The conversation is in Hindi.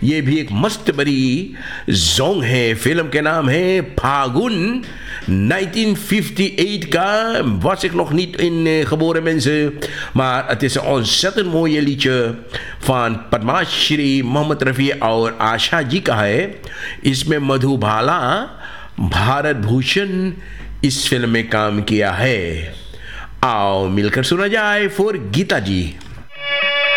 ये भी एक मस्त बड़ी सॉन्ग है। फिल्म के नाम है फागुन, 1958 ka was ik nog niet in geboren, mensen. Maar het is een ontzettend mooie liedje van Padma Shri Mohammad Rafi और आशा जी का है। इसमें मधुबाला भारत भूषण इस फिल्म में काम किया है। आओ मिलकर सुना जाए फॉर गीता जी।